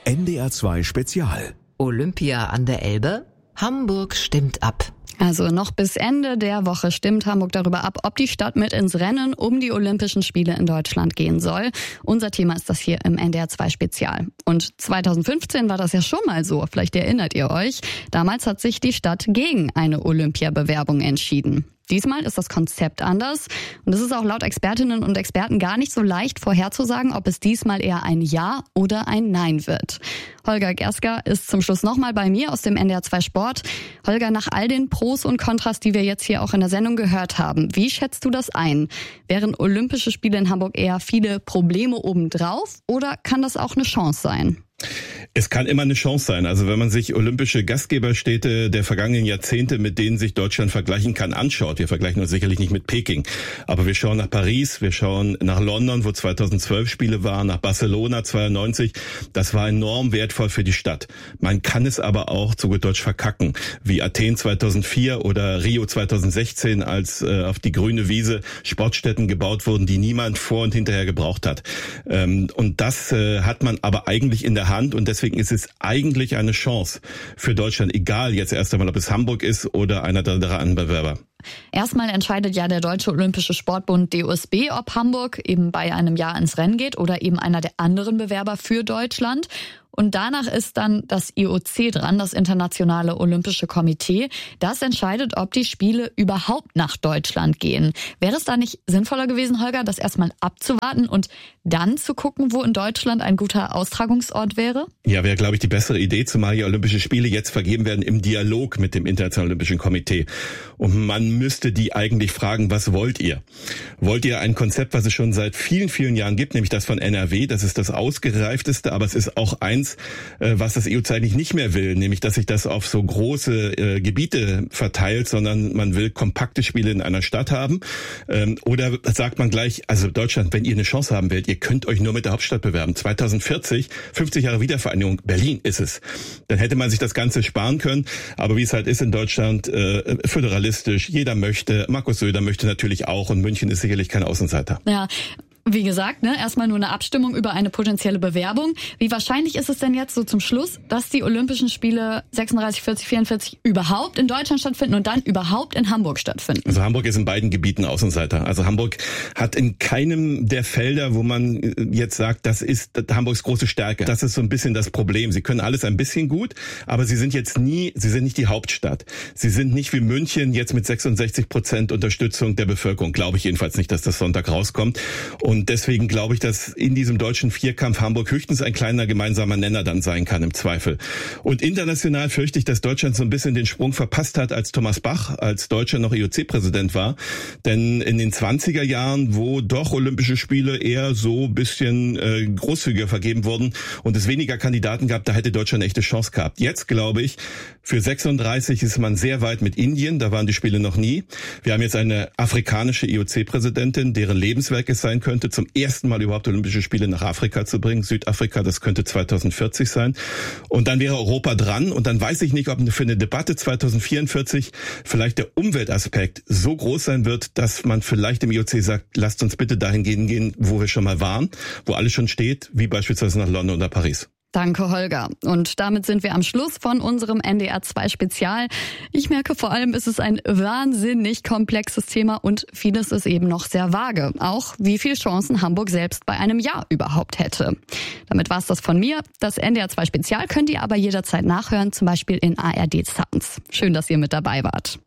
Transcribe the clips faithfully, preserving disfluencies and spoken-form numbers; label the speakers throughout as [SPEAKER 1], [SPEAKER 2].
[SPEAKER 1] N D R zwei Spezial.
[SPEAKER 2] Olympia an der Elbe? Hamburg stimmt ab.
[SPEAKER 3] Also noch bis Ende der Woche stimmt Hamburg darüber ab, ob die Stadt mit ins Rennen um die Olympischen Spiele in Deutschland gehen soll. Unser Thema ist das hier im N D R zwei Spezial. Und zweitausendfünfzehn war das ja schon mal so, vielleicht erinnert ihr euch. Damals hat sich die Stadt gegen eine Olympiabewerbung entschieden. Diesmal ist das Konzept anders und es ist auch laut Expertinnen und Experten gar nicht so leicht vorherzusagen, ob es diesmal eher ein Ja oder ein Nein wird. Holger Gersker ist zum Schluss nochmal bei mir aus dem N D R zwei Sport. Holger, nach all den Pros und Kontras, die wir jetzt hier auch in der Sendung gehört haben, wie schätzt du das ein? Wären Olympische Spiele in Hamburg eher viele Probleme obendrauf oder kann das auch eine Chance sein?
[SPEAKER 4] Es kann immer eine Chance sein. Also wenn man sich olympische Gastgeberstädte der vergangenen Jahrzehnte, mit denen sich Deutschland vergleichen kann, anschaut. Wir vergleichen uns sicherlich nicht mit Peking. Aber wir schauen nach Paris, wir schauen nach London, wo zweitausendzwölf Spiele waren, nach Barcelona zweiundneunzig. Das war enorm wertvoll für die Stadt. Man kann es aber auch zu gut Deutsch verkacken. Wie Athen zweitausendvier oder Rio zweitausendsechzehn, als äh, auf die grüne Wiese Sportstätten gebaut wurden, die niemand vor und hinterher gebraucht hat. Ähm, und das äh, hat man aber eigentlich in der Hand und deswegen ist es eigentlich eine Chance für Deutschland, egal jetzt erst einmal, ob es Hamburg ist oder einer der anderen Bewerber.
[SPEAKER 3] Erstmal entscheidet ja der Deutsche Olympische Sportbund D O S B, ob Hamburg eben bei einem Ja ins Rennen geht oder eben einer der anderen Bewerber für Deutschland. Und danach ist dann das I O C dran, das Internationale Olympische Komitee. Das entscheidet, ob die Spiele überhaupt nach Deutschland gehen. Wäre es da nicht sinnvoller gewesen, Holger, das erstmal abzuwarten und dann zu gucken, wo in Deutschland ein guter Austragungsort wäre?
[SPEAKER 4] Ja, wäre, glaube ich, die bessere Idee, zumal die Olympische Spiele jetzt vergeben werden im Dialog mit dem Internationalen Olympischen Komitee. Und man müsste die eigentlich fragen, was wollt ihr? Wollt ihr ein Konzept, was es schon seit vielen, vielen Jahren gibt, nämlich das von N R W? Das ist das ausgereifteste, aber es ist auch eins, was das I O C eigentlich nicht mehr will, nämlich dass sich das auf so große äh, Gebiete verteilt, sondern man will kompakte Spiele in einer Stadt haben. Ähm, oder sagt man gleich, also Deutschland, wenn ihr eine Chance haben wollt, ihr könnt euch nur mit der Hauptstadt bewerben. zweitausendvierzig, fünfzig Jahre Wiedervereinigung, Berlin ist es. Dann hätte man sich das Ganze sparen können. Aber wie es halt ist in Deutschland, äh, föderalistisch, jeder möchte, Markus Söder möchte natürlich auch und München ist sicherlich kein Außenseiter.
[SPEAKER 3] Ja. Wie gesagt, ne, erstmal nur eine Abstimmung über eine potenzielle Bewerbung. Wie wahrscheinlich ist es denn jetzt so zum Schluss, dass die Olympischen Spiele sechsunddreißig, vierzig, vierundvierzig überhaupt in Deutschland stattfinden und dann überhaupt in Hamburg stattfinden?
[SPEAKER 4] Also Hamburg ist in beiden Gebieten Außenseiter. Also Hamburg hat in keinem der Felder, wo man jetzt sagt, das ist Hamburgs große Stärke. Das ist so ein bisschen das Problem. Sie können alles ein bisschen gut, aber sie sind jetzt nie, sie sind nicht die Hauptstadt. Sie sind nicht wie München jetzt mit sechsundsechzig Prozent Unterstützung der Bevölkerung. Glaube ich jedenfalls nicht, dass das Sonntag rauskommt. Und Und deswegen glaube ich, dass in diesem deutschen Vierkampf Hamburg höchstens ein kleiner gemeinsamer Nenner dann sein kann im Zweifel. Und international fürchte ich, dass Deutschland so ein bisschen den Sprung verpasst hat, als Thomas Bach als Deutscher noch I O C-Präsident war. Denn in den zwanziger Jahren, wo doch Olympische Spiele eher so ein bisschen äh, großzügiger vergeben wurden und es weniger Kandidaten gab, da hätte Deutschland eine echte Chance gehabt. Jetzt, glaube ich, für sechsunddreißig ist man sehr weit mit Indien. Da waren die Spiele noch nie. Wir haben jetzt eine afrikanische I O C-Präsidentin, deren Lebenswerk es sein könnte, zum ersten Mal überhaupt Olympische Spiele nach Afrika zu bringen. Südafrika, das könnte zweitausendvierzig sein. Und dann wäre Europa dran. Und dann weiß ich nicht, ob für eine Debatte zweitausendvierundvierzig vielleicht der Umweltaspekt so groß sein wird, dass man vielleicht im I O C sagt, lasst uns bitte dahin gehen, wo wir schon mal waren, wo alles schon steht, wie beispielsweise nach London oder Paris.
[SPEAKER 3] Danke, Holger. Und damit sind wir am Schluss von unserem N D R zwei Spezial. Ich merke vor allem, ist es ein wahnsinnig komplexes Thema und vieles ist eben noch sehr vage. Auch wie viele Chancen Hamburg selbst bei einem Ja überhaupt hätte. Damit war's das von mir. Das N D R zwei Spezial könnt ihr aber jederzeit nachhören, zum Beispiel in A R D Sounds. Schön, dass ihr mit dabei wart.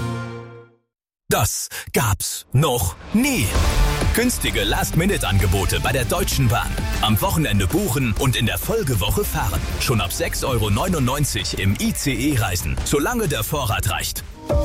[SPEAKER 1] Das gab's noch nie. Günstige Last-Minute-Angebote bei der Deutschen Bahn. Am Wochenende buchen und in der Folgewoche fahren. Schon ab sechs Euro neunundneunzig im I C E reisen, solange der Vorrat reicht.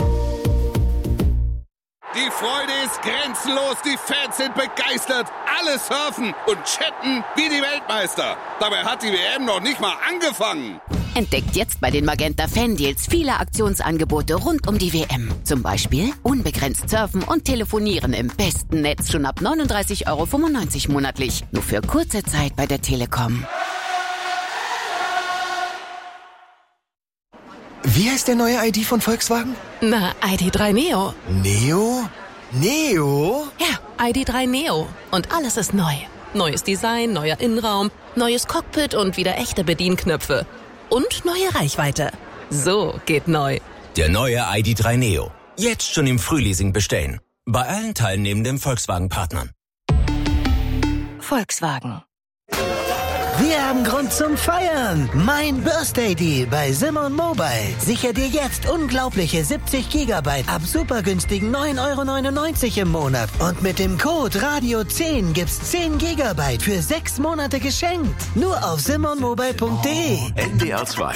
[SPEAKER 5] Die Freude ist grenzenlos, die Fans sind begeistert, alle surfen und chatten wie die Weltmeister. Dabei hat die W M noch nicht mal angefangen.
[SPEAKER 6] Entdeckt jetzt bei den Magenta Fan-Deals viele Aktionsangebote rund um die W M. Zum Beispiel unbegrenzt surfen und telefonieren im besten Netz schon ab neununddreißig Euro fünfundneunzig monatlich. Nur für kurze Zeit bei der Telekom.
[SPEAKER 7] Wie heißt der neue I D von Volkswagen?
[SPEAKER 8] Na, I D drei Neo.
[SPEAKER 7] Neo? Neo?
[SPEAKER 8] Ja, I D drei Neo. Und alles ist neu. Neues Design, neuer Innenraum neues Cockpit und wieder echte Bedienknöpfe. Und neue Reichweite. So geht neu.
[SPEAKER 9] Der neue I D drei Neo. Jetzt schon im Frühleasing bestellen. Bei allen teilnehmenden Volkswagen-Partnern.
[SPEAKER 8] Volkswagen.
[SPEAKER 7] Wir haben Grund zum Feiern. Mein Birthday Deal bei Simon Mobile. Sicher dir jetzt unglaubliche siebzig Gigabyte ab super günstigen neun Euro neunundneunzig im Monat. Und mit dem Code Radio zehn gibt's zehn Gigabyte für sechs Monate geschenkt. Nur auf simon mobile punkt de.
[SPEAKER 1] N D R zwei.